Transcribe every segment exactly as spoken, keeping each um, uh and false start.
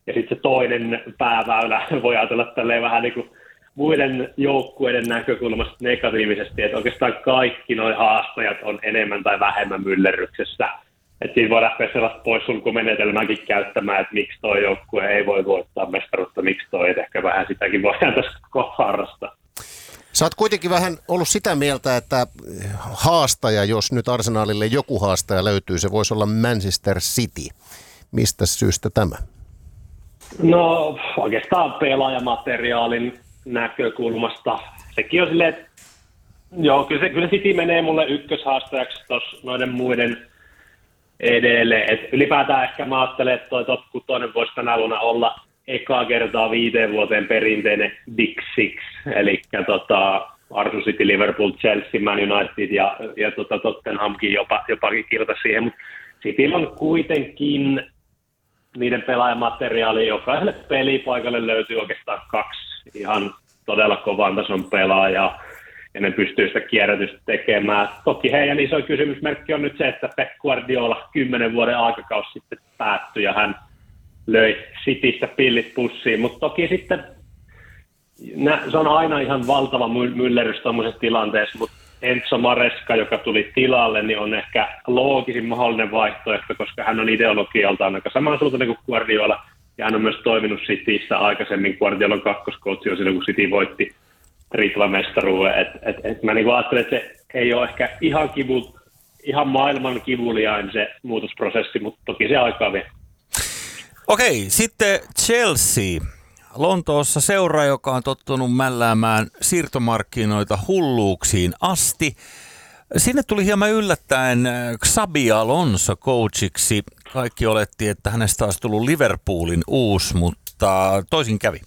Ja sitten se toinen pääväylä voi ajatella tälleen vähän niin kuin muiden joukkueiden näkökulmasta negatiivisesti, että oikeastaan kaikki nuo haastajat on enemmän tai vähemmän myllerryksessä. Että siinä voi lähteä sellaista poissulkumenetelmääkin käyttämään, että miksi tuo joukkue ei voi voittaa mestaruutta, miksi toi, että ehkä vähän sitäkin voidaan tässä koko harrastaa. Sä oot kuitenkin vähän ollut sitä mieltä, että haastaja, jos nyt Arsenalille joku haastaja löytyy, se voisi olla Manchester City. Mistä syystä tämä? No oikeastaan pelaajamateriaalin näkökulmasta. Sekin on silleen, että joo, kyllä, se, kyllä City menee mulle ykköshaastajaksi tuossa noiden muiden edelleen. Et ylipäätään ehkä mä ajattelen, että toi top kutonen voisi tänä vuonna olla ekaa kertaa viiteen vuoteen perinteinen Big Six, eli tota, Arsenal, City, Liverpool, Chelsea, Man United ja, ja tota, Tottenhamkin jopa, jopakin kirjoittaa siihen, mutta Cityllä on kuitenkin niiden pelaajamateriaali, jokaiselle pelipaikalle löytyy oikeastaan kaksi ihan todella kovan tason pelaajaa, ja ne pystyy sitä kierrätystä tekemään. Toki heidän iso kysymysmerkki on nyt se, että Pep Guardiola kymmenen vuoden aikakausi sitten päättyi, ja hän löi Citystä pillit pussiin, mutta toki sitten se on aina ihan valtava myllerys tuollaisessa tilanteessa, mutta Enzo Maresca, joka tuli tilalle, niin on ehkä loogisin mahdollinen vaihtoehto, koska hän on ideologialtaan aika samansuuntainen kuin Guardiola, ja hän on myös toiminut Cityssä aikaisemmin. Guardiolan kakkoskoutsi on silloin, kun City voitti triplamestaruuden. Et, et, et mä niin ajattelen, että se ei ole ehkä ihan, kivu, ihan maailman kivuliain se muutosprosessi, mutta toki se aikaa vie. Okei, sitten Chelsea. Lontoossa seura, joka on tottunut mälläämään siirtomarkkinoita hulluuksiin asti. Sinne tuli hieman yllättäen Xabi Alonso coachiksi. Kaikki olettiin, että hänestä olisi tullut Liverpoolin uusi, mutta toisin kävi.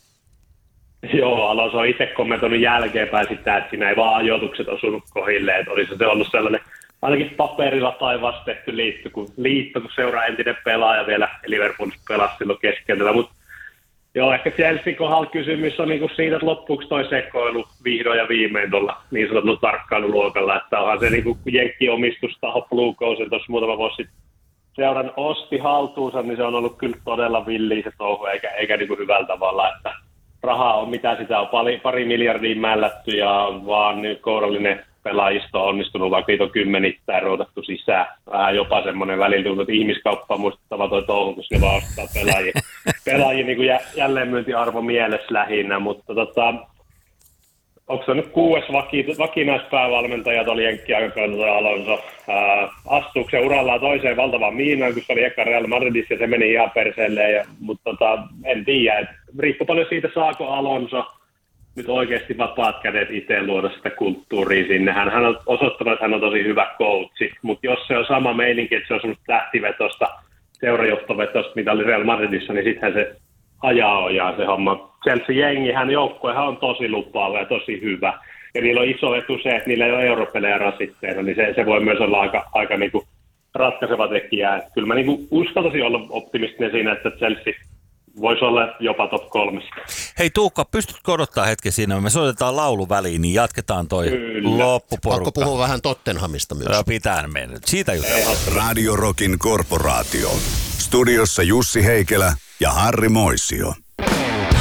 Joo, Alonso on itse kommentoinut jälkeenpäin sitä, että siinä ei vaan ajoitukset osunut kohille. Että olisi se ollut sellainen ainakin paperilla taivaassa tehty liitto, kun, liitto, kun seuraa entinen pelaaja vielä Liverpoolissa pelasi silloin keskellä. Mutta joo, ehkä Chelsea kohdalla kysymys on niinku siitä, että loppuksi toi sekoilu vihdoin ja viimein tuolla niin sanotulla tarkkailuluokalla, että onhan se niinku jenkkiomistustaho Blue Coast tuossa muutama vuosi sitten seuran osti haltuunsa, niin se on ollut kyllä todella villiä se touhu, eikä, eikä niinku hyvällä tavalla, että rahaa on mitä sitä on pari, pari miljardia mällätty ja vaan nyt kourallinen pelaajisto on onnistunut, vaikka niitä on kymmenittäin ruotattu sisään. Vähän jopa semmoinen välillä tuntuu, että ihmiskauppa on muistuttava toi touhu, kun se vaan ostaa pelaajia, pelaajia niin kuin jä, jälleenmyyntiarvo mielessä lähinnä, mutta tota, onko se nyt kuudes vaki, vakinaispäävalmentaja tuolla jenkkiaikakaudella Alonso? Ää, astuuko se urallaan toiseen valtavaan miinaan, kun se oli eka Real Madridissa ja se meni ihan perseelleen, ja, mutta tota, en tiedä, riippuu paljon siitä, saako Alonso nyt oikeasti vapaat kädet itse luoda sitä kulttuuria sinne. Hän, hän on osoittanut, että hän on tosi hyvä coachi, mutta jos se on sama meininki, että se on semmoista tähtivetosta, seurajohtovetosta, mitä oli Real Madridissa, niin sittenhän se ajaa ojaa se homma. Chelsea-jengi, hän joukkuehan on tosi lupaava ja tosi hyvä. Ja niillä on iso etu se, että niillä ei ole europelejä rasitteena, niin se, se voi myös olla aika, aika niinku ratkaiseva tekijä. Et kyllä mä niinku uskaltaisin olla optimistinen siinä, että Chelsea voisi olla jopa top kolmessa. Hei Tuukka, pystytkö odottaa hetken siinä? Me soitetaan laulu väliin, niin jatketaan toi Kyllä. loppuporukka. Pakko puhua vähän Tottenhamista myös. Ja pitää mennä. Siitä jutellaan. Radio Rockin korporaatio. Studiossa Jussi Heikelä ja Harri Moisio.